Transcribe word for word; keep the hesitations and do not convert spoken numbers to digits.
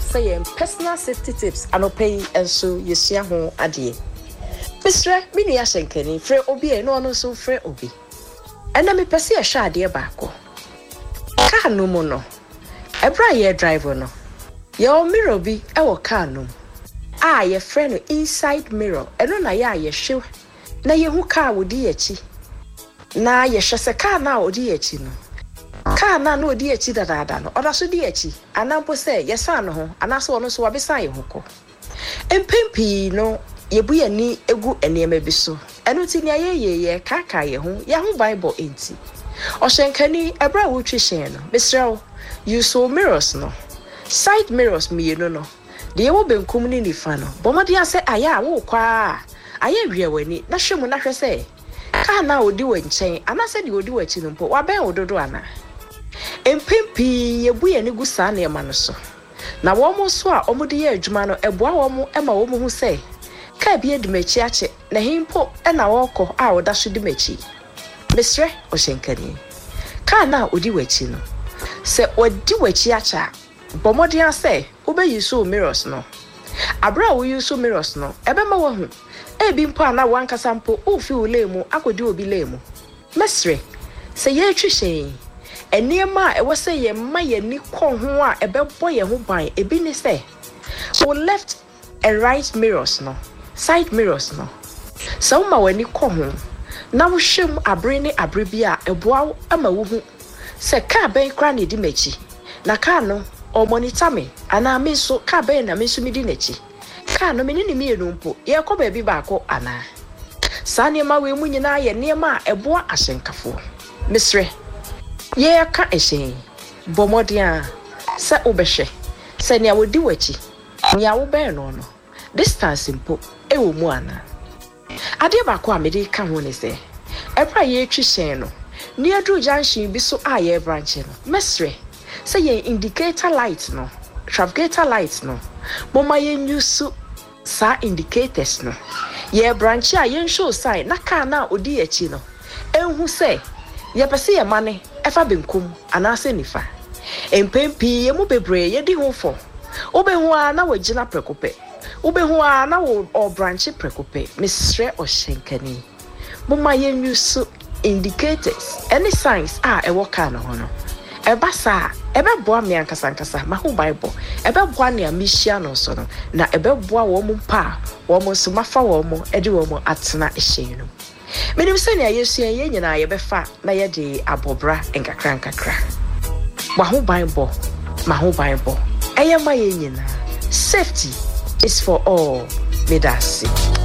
say personal safety tips anope enso yesua ho ade. Misre mini ahyenkani frɛ obi e no no so frɛ obi. Ɛna me pese e hwa ade baako. Car no mu no. Ebra ye driver no. Ye o mirror bi e wo car no. Ah ye frɛ no inside mirror. Ɛno na ye a ye hwe. Na ye hu car wo di echi. Na ye hwe se car na wo di echi no. Car na no di echi dadaada no. Oda so di echi. Anampo se ye san no ho. Anaso ono so wabesan ye ho ko. Empempi no yebu ye ni egu enema bi so. Eno ti ni aye ye ye kaka ye ho. Ye ho Bible enti. Ohyenkani ebra wo twehyen no. Misrawo you saw mirrors no. Side mirrors me no no. De ye wo benkum ni nifa no. Bomodi ase aya wo kwa. Aye wie wani na hwemu na hwe se. Ka na odi wo nchen anase de odi wo achi no mpo wa ben ododo ana. Empempi yebu ye ni gu sa na ema no so. Na wo mo so a omo de ye adwuma no eboa wo mo ema wo mo hu se. Ka bi edimachi ache na himpo e na wo kɔ a oda so dimachi. Mesre ohyenkani. Ka na odi wo achi no. Se odi wo achi acha bomodi ase ube yiso mirrors no. Abra wo yiso mirrors no ebe ma wo hu. E bi mpo ana wankasa mpo ofi olemu akodi obi lemu. Mesre se ye twihyen eniema e wo se ye ma ye ni kɔ ho a ebe bɔ ye ho ban ebi ni se so left and right mirrors no side mirrors no so ma wani kɔ ho na wo hwem abre ne abre bi a eboa ama wo hu se ka ben kra ne di machi na ka no o monitor me ana me so ka ben na me so mi di nachi ka no me ni mi enu mpo ye kɔ ba bi ba kɔ ana sa ne ma we mu nyina ye ne ma eboa ahyenkafo misre ye ka ehyen bomodia se obehwe se ne awodi wachi ne awo ben no no distance mpo e wo mu ana ade ba ko a me de ka ho ne se ebra ye twihyen no ne adu junction bi so a ye branch no mesre se ye indicator light no trafficator light no moma ye nyusu sa indicators no ye branch a ye show sign na car na odi echi no enhu se ye pese ye mane efa benkum anase nifa empempi ye mu bebre ye di ho fo obehu a na wagina prekope obehu a na wo o branch prekope misre ohyenkani moma ye nyusu indicators any signs a e woka no ho no eba sa ebe boa me ankasa ankasa ma ho Bible ebe boa ne amihia no so no na ebe boa wo mo mpa wo mo so mafa wo mo e de wo mo atena ehyen no menim se ne ayesu ye nyina ye befa na ye de abobra enkakra enkakra ma ho Bible ma ho Bible eye ma ye nyina safety is for all medasi.